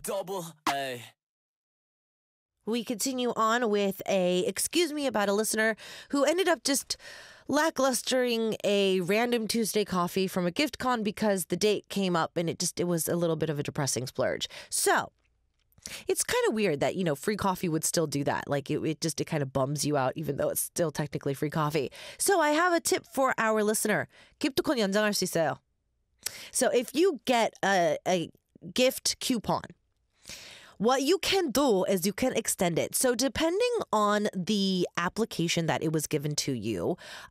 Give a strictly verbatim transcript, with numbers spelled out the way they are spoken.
double, ay. We continue on with a excuse me about a listener who ended up just lacklustering a random Tuesday coffee from a gift con because the date came up and it just it was a little bit of a depressing splurge. So it's kind of weird that, you know, free coffee would still do that. Like it, it just it kind of bums you out even though it's still technically free coffee. So I have a tip for our listener. 기프트콘 연장할 수 있어요. So if you get a, a gift coupon, what you can do is you can extend it. So depending on the application that it was given to you,